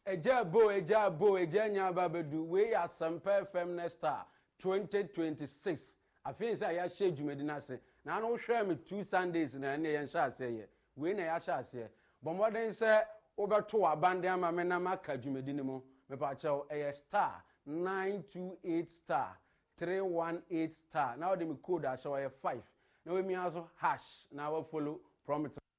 Eja nyaba bedu we Asempa FM next star 2026. I feel say ya share dwumadi na se. Na no hwe me 2 Sundays na ne yen sha ase ye. We na ya sha ase. Bomoden say obeto abande ama me na maka dwumadi ni mo. Me pa chew star 928 star 318 star. Now the me code a show 5. Now we me also hash. Now we follow promise